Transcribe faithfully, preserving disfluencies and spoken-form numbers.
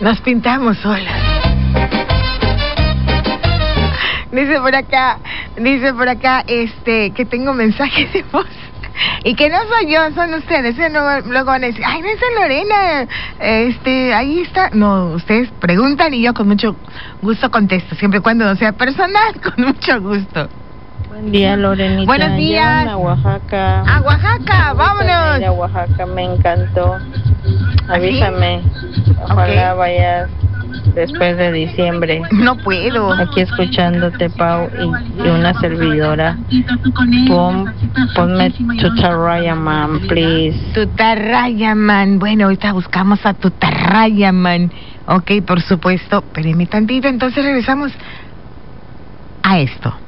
Nos pintamos solas. Dice por acá, dice por acá, este, que tengo mensajes de voz. Y que no soy yo, son ustedes. ¿eh? Luego, luego van a decir, ay, no es Lorena, este, ahí está. No, ustedes preguntan y yo con mucho gusto contesto, siempre y cuando no sea personal, con mucho gusto. Buen día, Lorenita. Buenos días. Llévame a Oaxaca. A Oaxaca, vámonos. Ir a Oaxaca, me encantó. Avísame. Ojalá Okay. vayas después de diciembre. No puedo. Aquí escuchándote, Pau, y, y una servidora. Pon, ponme Tutaraya Man, please. Tutaraya Man. Bueno, ahorita buscamos a Tutaraya Man. Ok, por supuesto. Espéreme tantito, entonces regresamos a esto.